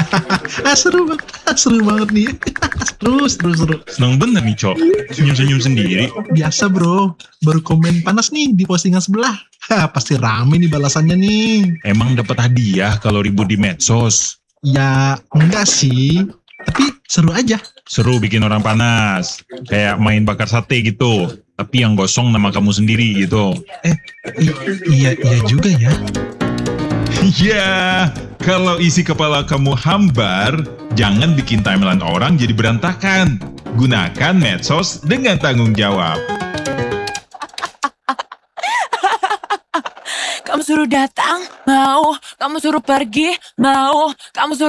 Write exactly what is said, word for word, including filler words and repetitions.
Ah, seru banget, seru banget nih. Seru, seru, seru. Seneng bener nih, Cok. Senyum-senyum sendiri. Biasa bro, baru komen panas nih di postingan sebelah. Hah, pasti rame nih balasannya nih. Emang dapat hadiah kalau ribut di medsos? Ya, enggak sih. Tapi seru aja. Seru bikin orang panas. Kayak main bakar sate gitu. Tapi yang gosong nama kamu sendiri gitu. Eh, i- iya, iya juga ya. Ya, kalau isi kepala kamu hambar, jangan bikin timeline orang jadi berantakan. Gunakan medsos dengan tanggung jawab. Kamu suruh datang, mau. Kamu suruh pergi, mau. Kamu suruh